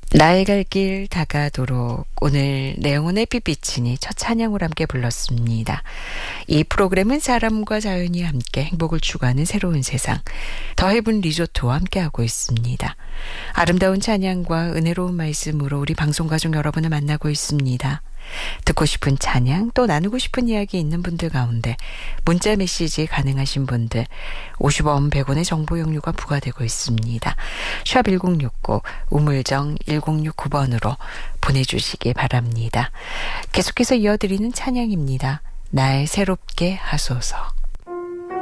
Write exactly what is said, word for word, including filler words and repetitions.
나의 갈 길 다가도록 오늘 내 영혼의 빛비치니 첫 찬양을 함께 불렀습니다. 이 프로그램은 사람과 자연이 함께 행복을 추구하는 새로운 세상 더 헤븐 리조트와 함께하고 있습니다. 아름다운 찬양과 은혜로운 말씀으로 우리 방송가족 여러분을 만나고 있습니다. 듣고 싶은 찬양 또 나누고 싶은 이야기 있는 분들 가운데 문자 메시지 가능하신 분들 오십 원 백 원의 정보 용료가 부과되고 있습니다. 샵 일공육구 우물정 일공육구 번으로 보내주시기 바랍니다. 계속해서 이어드리는 찬양입니다. 날 새롭게 하소서.